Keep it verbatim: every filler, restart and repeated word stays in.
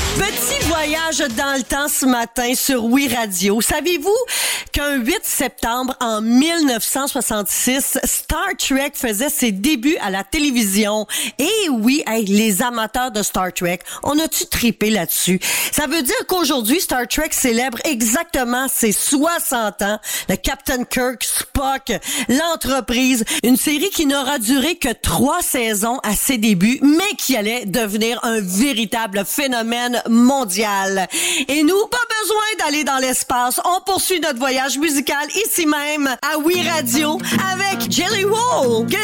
Petit voyage dans le temps ce matin sur Oui Radio. Savez-vous qu'un huit septembre en mille neuf cent soixante-six, Star Trek faisait ses débuts à la télévision? Et oui, hey, les amateurs de Star Trek, on a-tu trippé là-dessus? Ça veut dire qu'aujourd'hui, Star Trek célèbre exactement ses soixante ans. Le Captain Kirk, Spock, l'entreprise, une série qui n'aura duré que trois saisons à ses débuts, mais qui allait devenir un véritable phénomène mondial. Et nous, pas besoin d'aller dans l'espace. On poursuit notre voyage musical ici même à Oui Radio avec Jelly Roll.